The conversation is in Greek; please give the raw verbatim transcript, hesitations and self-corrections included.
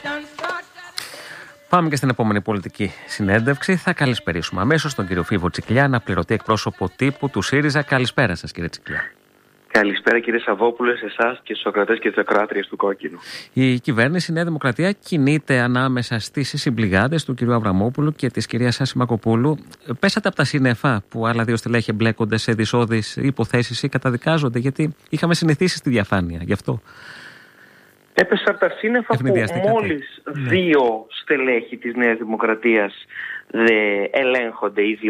Πάμε και στην επόμενη πολιτική συνέντευξη. Θα καλησπερίσουμε αμέσως τον κύριο Φίβο Τσικλιά, αναπληρωτή εκπρόσωπο τύπου του ΣΥΡΙΖΑ. Καλησπέρα σας, κύριε Τσικλιά. Καλησπέρα, κύριε Σαββόπουλε, σε εσάς και στους ακροατές και στις ακροάτριες του Κόκκινου. Η κυβέρνηση Νέα Δημοκρατία κινείται ανάμεσα στις συμπληγάδες του κυρίου Αβραμόπουλου και της κυρίας Ασημακοπούλου. Πέσατε από τα σύννεφα που άλλα δύο στελέχη εμπλέκονται σε δυσώδεις υποθέσεις ή καταδικάζονται, γιατί είχαμε συνηθίσει στη διαφάνεια γι' αυτό. Έπεσα από τα σύννεφα που μόλις ναι. δύο στελέχη της Νέας Δημοκρατίας δε ελέγχονται, οι